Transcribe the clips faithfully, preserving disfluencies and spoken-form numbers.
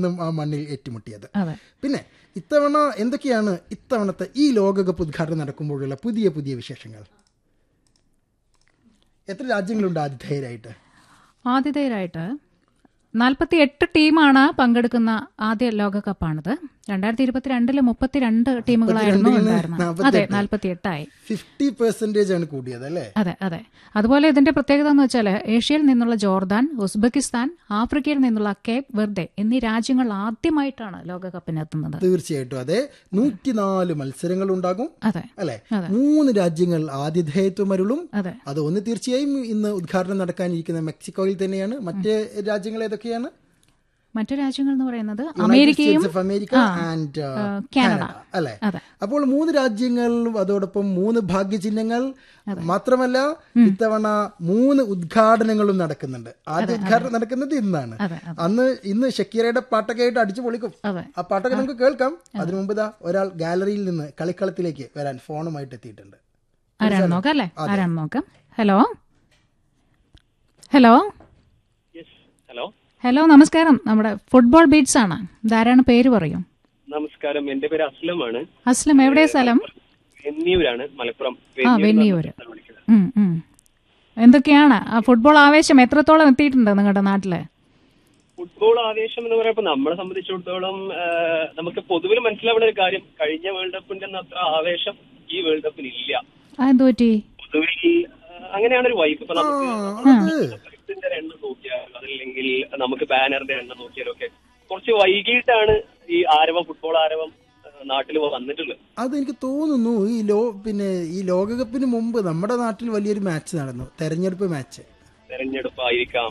നിന്നും ആ മണ്ണിൽ ഏറ്റുമുട്ടിയത്. പിന്നെ ഇത്തവണ എന്തൊക്കെയാണ് ഇത്തവണത്തെ ഈ ലോകകപ്പ് ഉദ്ഘാടനം നടക്കുമ്പോഴുള്ള പുതിയ പുതിയ വിശേഷങ്ങൾ? എത്ര രാജ്യങ്ങളുണ്ട് ആതിഥേയരായിട്ട്? ആതിഥേയരായിട്ട് നാൽപ്പത്തി എട്ട് ടീമാണ് പങ്കെടുക്കുന്ന ആദ്യ ലോകകപ്പാണിത്. രണ്ടായിരത്തി ഇരുപത്തിരണ്ടില് മുപ്പത്തിരണ്ട് ടീമുകളായിരുന്നു ഉണ്ടായിരുന്നത്. അതെ, നാൽപ്പത്തി എട്ടായി. ഫിഫ്റ്റി പെർസെന്റേജ് ആണ് കൂടിയത് അല്ലേ? അതെ അതെ. അതുപോലെ ഇതിന്റെ പ്രത്യേകത എന്ന് വെച്ചാൽ ഏഷ്യയിൽ നിന്നുള്ള ജോർദാൻ, ഉസ്ബെക്കിസ്ഥാൻ, ആഫ്രിക്കയിൽ നിന്നുള്ള കേപ്പ് വെർദെ എന്നീ രാജ്യങ്ങൾ ആദ്യമായിട്ടാണ് ലോകകപ്പിനെത്തുന്നത്. തീർച്ചയായിട്ടും അതെ. നൂറ്റിനാല് മത്സരങ്ങൾ ഉണ്ടാകും അതെ അല്ലെ? മൂന്ന് രാജ്യങ്ങൾ ആതിഥേയത്വം അരുളും. അതെ, അത് ഒന്ന് തീർച്ചയായും ഇന്ന് ഉദ്ഘാടനം നടക്കാനിരിക്കുന്ന മെക്സിക്കോയിൽ തന്നെയാണ്. മറ്റേ രാജ്യങ്ങൾ ഏതൊക്കെയാണ്? മറ്റു രാജ്യങ്ങൾ എന്ന് പറയുന്നത് അമേരിക്കയും അമേരിക്ക ആൻഡ് കാനഡ അല്ലെ? അപ്പോൾ മൂന്ന് രാജ്യങ്ങൾ, അതോടൊപ്പം മൂന്ന് ഭാഗ്യചിഹ്നങ്ങൾ മാത്രമല്ല ഇത്തവണ മൂന്ന് ഉദ്ഘാടനങ്ങളും നടക്കുന്നുണ്ട്. ആദ്യ ഉദ്ഘാടനം നടക്കുന്നത് ഇന്നാണ്. അന്ന് ഇന്ന് ഷക്കീറയുടെ പാട്ടൊക്കെ ആയിട്ട് അടിച്ചു പൊളിക്കും. ആ പാട്ടൊക്കെ നമുക്ക് കേൾക്കാം. അതിനു മുമ്പ് ദാ ഒരാൾ ഗാലറിയിൽ നിന്ന് കളിക്കളത്തിലേക്ക് വരാൻ ഫോണുമായിട്ട് എത്തിയിട്ടുണ്ട്. ആരാണ് നോക്കാം അല്ലേ? ആരാണ് നോക്കാം. ഹലോ ഹലോ ഹലോ ഹലോ നമസ്കാരം. നമ്മുടെ ഫുട്ബോൾ ബീറ്റ്സ് ആണ്. ധാരാളം പേര് പറയും. നമസ്കാരം, എന്റെ പേര് അസ്ലമാണ്. അസ്ലം, എവിടെയാ സ്ഥലം? വെന്നിയൂരാണ്, മലപ്പുറം. ആ, വെന്നിയൂര്. എന്തൊക്കെയാണ് ആ ഫുട്ബോൾ ആവേശം എത്രത്തോളം എത്തിയിട്ടുണ്ട് നിങ്ങളുടെ നാട്ടില്? ഫുട്ബോൾ ആവേശം എന്ന് പറയുമ്പോൾ നമ്മളെ സംബന്ധിച്ചിടത്തോളം നമുക്ക് പൊതുവിൽ മനസ്സിലാവുന്ന ഒരു കാര്യം, കഴിഞ്ഞ വേൾഡ് കപ്പിന്റെ അത്ര ആവേശം ഈ വേൾഡ് കപ്പിന് ഇല്ല. എന്ത് പറ്റി? പൊതുവിൽ അങ്ങനെയാണ് ഒരു വൈബ്. ഇപ്പൊ നമുക്ക് എണ്ണം നോക്കിയാൽ അതല്ലെങ്കിൽ നമുക്ക് ബാനറിന്റെ എണ്ണം നോക്കിയാലൊക്കെ കുറച്ച് വൈകിട്ടാണ് ഈ ആരവം, ഫുട്ബോൾ ആരവം നാട്ടിൽ വന്നിട്ടുള്ളത്. അതെനിക്ക് തോന്നുന്നു ഈ ലോ പിന്നെ ഈ ലോകകപ്പിന് മുമ്പ് നമ്മുടെ നാട്ടിൽ വലിയൊരു മാച്ച് നടന്നു, തെരഞ്ഞെടുപ്പ് മാച്ച്. തെരഞ്ഞെടുപ്പായിരിക്കാം.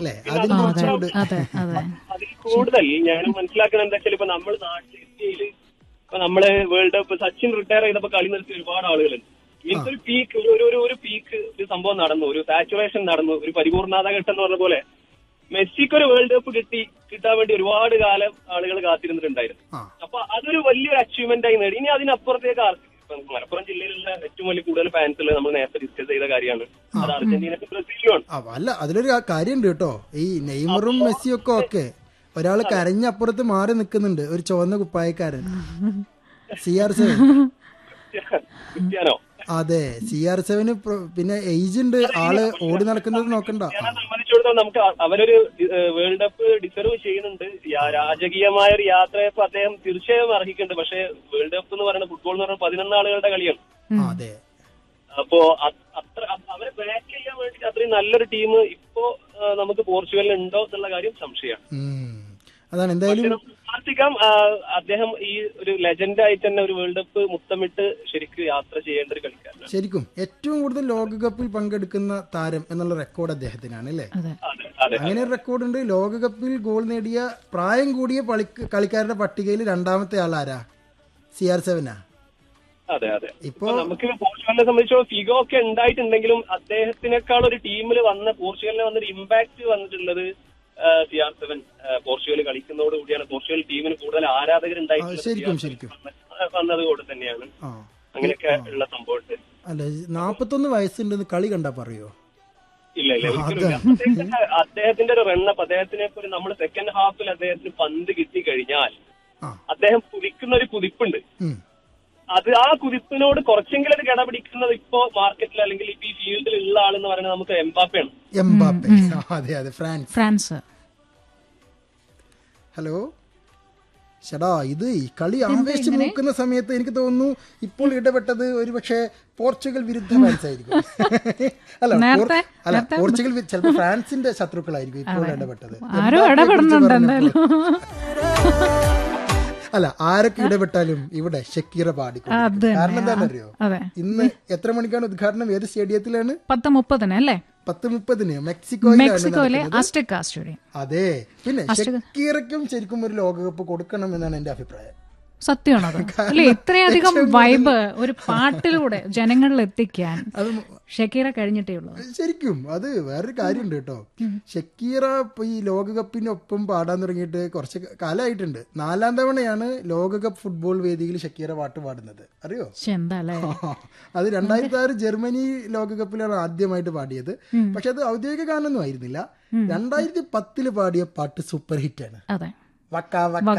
അതിൽ കൂടുതൽ ഞാൻ മനസ്സിലാക്കുന്നത് എന്താ വെച്ചാൽ, ഇപ്പൊ നമ്മൾ നാട്ടിൽ ഇന്ത്യയില് ഇപ്പൊ നമ്മള് വേൾഡ് കപ്പ് സച്ചിൻ റിട്ടയർ ചെയ്തപ്പോ കളി നിർത്തിയ ഒരുപാട് ആളുകളുണ്ട്. ഇങ്ങനത്തെ ഒരു പീക്ക് ഒരു ഒരു പീക്ക് ഒരു സംഭവം നടന്നു, ഒരു സാച്ചുറേഷൻ നടന്നു, ഒരു പരിപൂർണാത ഘട്ടം എന്ന് പറഞ്ഞ പോലെ മെസ്സിക്ക് ഒരു വേൾഡ് കപ്പ് കിട്ടി കിട്ടാൻ വേണ്ടി ഒരുപാട് കാലം ആളുകൾ കാത്തിരുന്നിട്ടുണ്ടായിരുന്നു. അപ്പൊ അതൊരു വലിയൊരു അച്ചീവ്മെന്റ് ആയി നേടി. ഇനി അതിനപ്പുറത്തേക്ക് മലപ്പുറം ജില്ലയിലുള്ള ഏറ്റവും വലിയ കൂടുതൽ ഫാൻസുകൾ നമ്മൾ നേരത്തെ ഡിസ്കസ് ചെയ്ത കാര്യമാണ്. അത് അർജന്റീനക്കും ബ്രസീലുമാണ്. അല്ല, അതിലൊരു കാര്യമുണ്ട് കേട്ടോ. ഈ നെയ്മറും മെസ്സിയും ഒക്കെ ഓക്കെ, ഒരാള് കരഞ്ഞപ്പുറത്ത് മാറി നിൽക്കുന്നുണ്ട്, ഒരു ചുവന്ന കുപ്പായക്കാരൻ, സി ആർ സെവൻ. ക്രിസ്ത്യാനോ? അതെ, സി ആർ സെവന് പിന്നെ ഏജ് ഉണ്ട്, ആള് ഓടി നടക്കുന്നത് നോക്കണ്ട. സംബന്ധിച്ചിടത്തോളം നമുക്ക് അവരൊരു വേൾഡ് കപ്പ് ഡിസർവ് ചെയ്യുന്നുണ്ട്. രാജകീയമായ ഒരു യാത്രയപ്പോ അദ്ദേഹം തീർച്ചയായും അർഹിക്കുന്നുണ്ട്. പക്ഷെ വേൾഡ് കപ്പ് എന്ന് പറയുന്നത്, ഫുട്ബോൾ എന്ന് പറയുന്നത് പതിനൊന്ന് ആളുകളുടെ കളിയാണ്. അതെ. അപ്പോ അത്ര അവരെ ബാക്ക് ചെയ്യാൻ വേണ്ടി അത്രയും നല്ലൊരു ടീം ഇപ്പോ നമുക്ക് പോർച്ചുഗലിൽ ഉണ്ടോ എന്നുള്ള കാര്യം സംശയമാണ്. അതാണ് എന്തായാലും പ്രാർത്ഥിക്കാം. അദ്ദേഹം ഈ ഒരു ലെജൻഡ് ആയിട്ട് തന്നെ ഒരു വേൾഡ് കപ്പ് മുത്തമിട്ട് ശരിക്കും യാത്ര ചെയ്യേണ്ട ഒരു കളിക്കാരനാണ്. ശരിക്കും ഏറ്റവും കൂടുതൽ ലോകകപ്പിൽ പങ്കെടുക്കുന്ന താരം എന്നുള്ള റെക്കോർഡ് അദ്ദേഹത്തിനാണ് അല്ലേ? അങ്ങനെ ഒരു റെക്കോർഡ് ഉണ്ട്. ലോകകപ്പിൽ ഗോൾ നേടിയ പ്രായം കൂടിയ കളിക്കാരുടെ പട്ടികയിൽ രണ്ടാമത്തെ ആളാരാ? C R സെവനാ. അതെ അതെ. ഇപ്പൊ നമുക്ക് പോർച്ചുഗലിനെ സംബന്ധിച്ചോളം ഫിഗോ ഒക്കെ ഉണ്ടായിട്ടുണ്ടെങ്കിലും അദ്ദേഹത്തിനേക്കാൾ ഒരു ടീമിൽ വന്ന പോർച്ചുഗലിന് വന്നൊരു ഇമ്പാക്ട് വന്നിട്ടുള്ളത് സി ആർ സെവൻ പോർച്ചുഗൽ കളിക്കുന്നതോട് കൂടിയാണ്. പോർച്ചുഗൽ ടീമിന് കൂടുതൽ ആരാധകരുണ്ടായിട്ടുള്ളത് വന്നത് കൊണ്ട് തന്നെയാണ്. അങ്ങനെയൊക്കെ ഉള്ള സംഭവം. അല്ല, നാപ്പത്തൊന്ന് വയസ്സുണ്ടെന്ന് കളി കണ്ടാ പറയോ? ഇല്ല ഇല്ല, ഒരിക്കലും. അദ്ദേഹത്തിന്റെ ഒരു റണ്ണപ്പ്, അദ്ദേഹത്തിനെ ഒരു നമ്മൾ സെക്കൻഡ് ഹാഫിൽ അദ്ദേഹത്തിന് പന്ത് കിട്ടി കഴിഞ്ഞാൽ അദ്ദേഹം കുതിക്കുന്ന ഒരു കുതിപ്പുണ്ട്. അത് ആ കുതിപ്പിനോട് കുറച്ചെങ്കിലും അത് കിടപിടിക്കുന്നത് ഇപ്പോ മാർക്കറ്റിൽ അല്ലെങ്കിൽ ഇപ്പൊ ഈ ഫീൽഡിൽ ഉള്ള ആളെന്ന് പറയുന്നത് നമുക്ക് എംബാപ്പയാണ്. എംബാപ്പെ, അതെ അതെ, ഫ്രാൻസ് ഫ്രാൻസ് ഹലോ ചേടാ, ഇത് ഈ കളി ആവേശം നോക്കുന്ന സമയത്ത് എനിക്ക് തോന്നുന്നു ഇപ്പോൾ ഇടപെട്ടത് ഒരുപക്ഷെ പോർച്ചുഗൽ വിരുദ്ധ ഫാൻസ് ആയിരിക്കും. അല്ല അല്ല പോർച്ചുഗൽ ചിലപ്പോൾ ഫ്രാൻസിന്റെ ശത്രുക്കളായിരിക്കും ഇപ്പോൾ ഇടപെട്ടത്. അല്ല, ആരൊക്കെ ഇടപെട്ടാലും ഇവിടെ ഷക്കീറ പാടിക്കും. കാരണം എന്താണെന്നറിയോ? ഇന്ന് എത്ര മണിക്കാണ് ഉദ്ഘാടനം? ഏത് സ്റ്റേഡിയത്തിലാണ്? പത്ത് മുപ്പതിന് അല്ലേ? പത്ത് മുപ്പതിന് മെക്സിക്കോയിലാണ്. അതെ. പിന്നെ ഷക്കീറയ്ക്കും ശരിക്കും ഒരു ലോകകപ്പ് കൊടുക്കണം എന്നാണ് എന്റെ അഭിപ്രായം. സത്യമാണത് അല്ലെ? ഇത്രയധികം വൈബ് ഒരു പാട്ടിലൂടെ ജനങ്ങളിൽ എത്തിക്കാൻ ഷക്കീറ കഴിഞ്ഞിട്ടേ ഉള്ളൂ. ശരിക്കും അത് വേറൊരു കാര്യമുണ്ട് കേട്ടോ. ഷക്കീറ ഇപ്പൊ ഈ ലോകകപ്പിനൊപ്പം പാടാൻ തുടങ്ങിയിട്ട് കുറച്ച് കാലമായിട്ടുണ്ട്. നാലാം തവണയാണ് ലോകകപ്പ് ഫുട്ബോൾ വേദിയിൽ ഷക്കീറ പാട്ട് പാടുന്നത്, അറിയോ? അത് രണ്ടായിരത്തി ആറ് ജർമ്മനി ലോകകപ്പിലാണ് ആദ്യമായിട്ട് പാടിയത്. പക്ഷെ അത് ഔദ്യോഗിക ഗാനമൊന്നും ആയിരുന്നില്ല. രണ്ടായിരത്തി പത്തില് പാടിയ പാട്ട് സൂപ്പർ ഹിറ്റാണ്. വക്ക വക്ക